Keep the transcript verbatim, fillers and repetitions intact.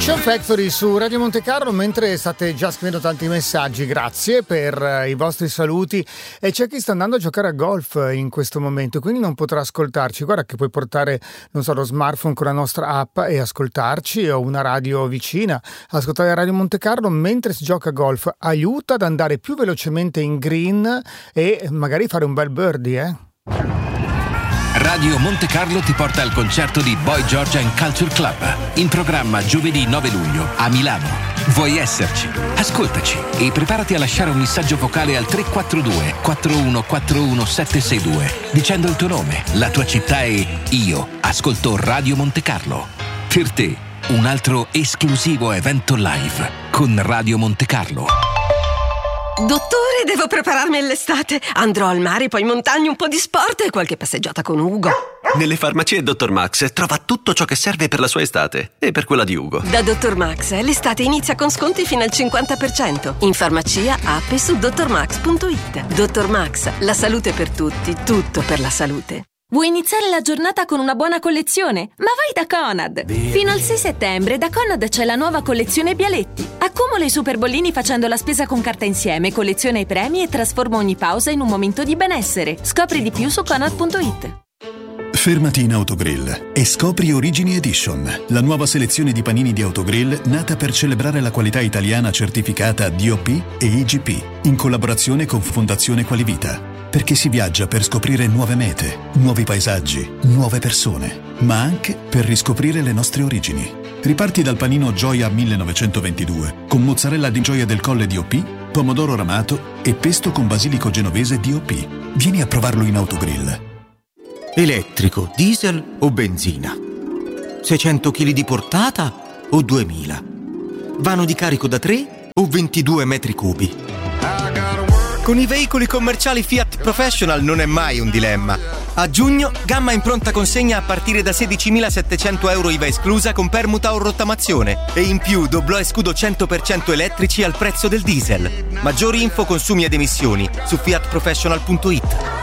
Fashion Factory su Radio Monte Carlo, mentre state già scrivendo tanti messaggi, grazie per uh, i vostri saluti. E c'è chi sta andando a giocare a golf in questo momento, quindi non potrà ascoltarci. Guarda che puoi portare, non so, lo smartphone con la nostra app e ascoltarci, o una radio vicina, ascoltare Radio Monte Carlo mentre si gioca a golf. Aiuta ad andare più velocemente in green e magari fare un bel birdie, eh? Radio Monte Carlo ti porta al concerto di Boy Georgia and Culture Club, in programma giovedì nove luglio a Milano. Vuoi esserci? Ascoltaci e preparati a lasciare un messaggio vocale al tre quattro due quattro uno quattro uno sette sei due dicendo il tuo nome, la tua città e io ascolto Radio Monte Carlo. Per te, un altro esclusivo evento live con Radio Monte Carlo. Dottore, devo prepararmi all'estate. Andrò al mare, poi in montagna, un po' di sport e qualche passeggiata con Ugo. Nelle farmacie Dottor Max trova tutto ciò che serve per la sua estate e per quella di Ugo. Da Dottor Max l'estate inizia con sconti fino al cinquanta per cento. In farmacia, app e su dottor max punto it. Dottor Max, la salute per tutti, tutto per la salute. Vuoi iniziare la giornata con una buona collezione? Ma vai da Conad! Fino al sei settembre da Conad c'è la nuova collezione Bialetti. Accumula i super bollini facendo la spesa con carta insieme, colleziona i premi e trasforma ogni pausa in un momento di benessere. Scopri di più su conad punto it. Fermati in Autogrill e scopri Origini Edition, la nuova selezione di panini di Autogrill nata per celebrare la qualità italiana certificata D O P e I G P, in collaborazione con Fondazione Qualivita. Perché si viaggia per scoprire nuove mete, nuovi paesaggi, nuove persone, ma anche per riscoprire le nostre origini. Riparti dal panino Gioia millenovecentoventidue, con mozzarella di Gioia del Colle D O P, pomodoro ramato e pesto con basilico genovese D O P. Vieni a provarlo in Autogrill. Elettrico, diesel o benzina? seicento chili di portata o duemila? Vano di carico da tre o ventidue metri cubi? Con i veicoli commerciali Fiat Professional non è mai un dilemma. A giugno, gamma in pronta consegna a partire da sedicimilasettecento euro I V A esclusa con permuta o rottamazione. E in più doblò e scudo cento per cento elettrici al prezzo del diesel. Maggiori info, consumi ed emissioni su fiat professional punto it.